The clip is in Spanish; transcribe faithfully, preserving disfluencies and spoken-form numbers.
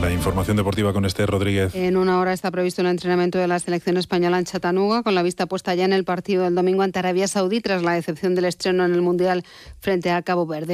La información deportiva con Esther Rodríguez. En una hora está previsto el entrenamiento de la selección española en Chattanooga, con la vista puesta ya en el partido del domingo ante Arabia Saudí, tras la decepción del estreno en el Mundial frente a Cabo Verde.